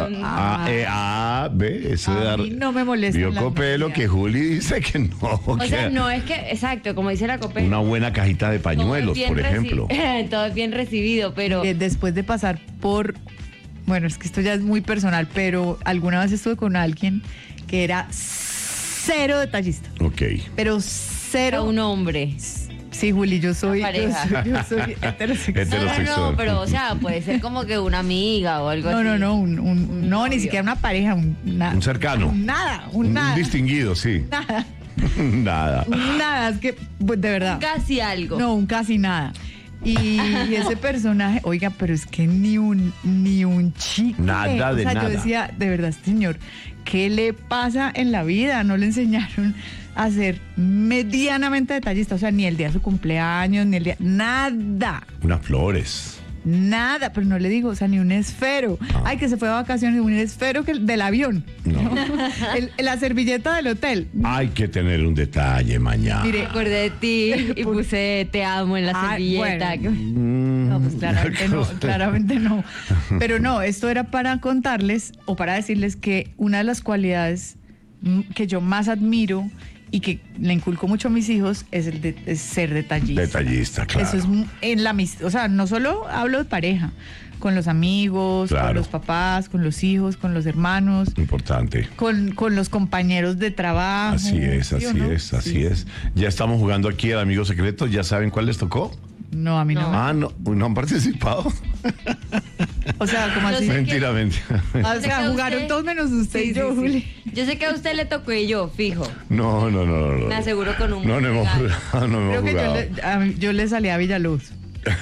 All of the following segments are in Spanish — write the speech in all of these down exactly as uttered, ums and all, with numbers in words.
Ah, eh, ah, ve, eso de A dar- mí no me molesta Vio la Copelo Navidad. que Juli dice que no. O que sea, no es que, exacto, como dice la Copel. una buena cajita de todo es pañuelos, bien por reci- ejemplo. Todo es bien recibido, pero Eh, después de pasar por, bueno, es que esto ya es muy personal, pero alguna vez estuve con alguien que era cero detallista, Ok. pero era cero. un hombre. Sí, Juli, yo soy, Una yo pareja. soy, yo soy heterosexual. No, no, Heterosexual. no, pero o sea, puede ser como que una amiga o algo No, así. no, no, un, un- Un no, ni novio. siquiera una pareja, un, na- Un cercano. un nada, un, Un, un nada, distinguido, sí. nada, Nada. un nada, es que, pues, de verdad. Casi algo. No, un casi nada. Y, y ese personaje, oiga, pero es que ni un ni un chico. Nada de o sea, nada. yo decía, de verdad, señor, ¿qué le pasa en la vida? No le enseñaron a ser medianamente detallista, o sea, ni el día de su cumpleaños, ni el día, nada. Unas flores. Nada, pero no le digo, o sea, ni un esfero. Ay, que se fue de vacaciones, un esfero que el del avión. No. El- la servilleta del hotel. Hay que tener un detalle mañana. Me acordé de ti y puse te amo en la Ah, servilleta. Mm, No, pues claramente no, claramente no. Pero no, esto era para contarles o para decirles que una de las cualidades mm, que yo más admiro y que le inculco mucho a mis hijos es el de es ser detallista. Detallista, claro. Eso es mu- en la amist- o sea, no solo hablo de pareja, con los amigos, Claro. con los papás, con los hijos, con los hermanos, Importante. con, con los compañeros de trabajo. Así es, ¿sí o así no? es, así Sí. es. Ya estamos jugando aquí al amigo secreto. ¿Ya saben cuál les tocó? No, a mí no. Ah, no, no han participado. O sea, como Yo así. sé que- Mentira, mentira. O sé sea, que a jugaron usted- todos menos usted Sí, y sí, yo, sí. Juli. Yo sé que a usted le tocó y yo, fijo. No, no, no, no. no. Me aseguro con un No, no hemos regalo. jugado, no hemos Creo que yo jugado. le, a mí- yo le salí a Villaluz.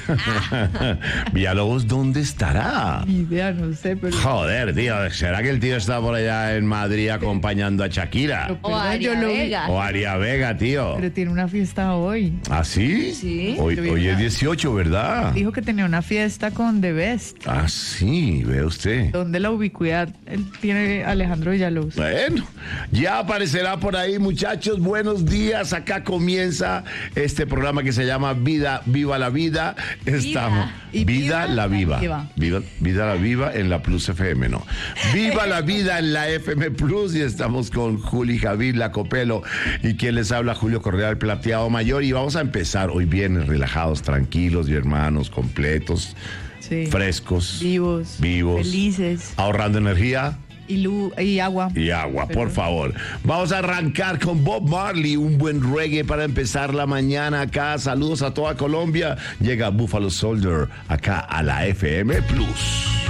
Villalobos, ¿dónde estará? Ni idea, no sé, pero. Joder, tío, ¿será que el tío está por allá en Madrid acompañando a Shakira? Pero, O perdón, Aria yo lo vi. Vega. O Aria Vega, tío. Pero tiene una fiesta hoy. ¿Ah, sí? Sí. Hoy, Yo vi hoy es una- dieciocho, ¿verdad? Dijo que tenía una fiesta con The Best. Ah, sí, ve usted. ¿Dónde la ubicuidad él tiene Alejandro Villaluz? Bueno, ya aparecerá por ahí, muchachos. Buenos días. Acá comienza este programa que se llama Vida, Viva la Vida. Estamos. Y Vida viva la la Viva. viva. Vida, Vida la Viva en la Plus F M, no. Viva la Vida en la F M Plus. Y estamos con Juli Javid, la Copelo. Y quien les habla, Julio Correa, el Plateado Mayor. Y vamos a empezar hoy bien relajados, tranquilos y hermanos, completos, Sí. frescos, Vivos. vivos, Felices. ahorrando energía. Y, lu- y agua. Y agua, por Perdón. favor. Vamos a arrancar con Bob Marley, un buen reggae para empezar la mañana acá. Saludos a toda Colombia. Llega Buffalo Soldier acá a la F M Plus.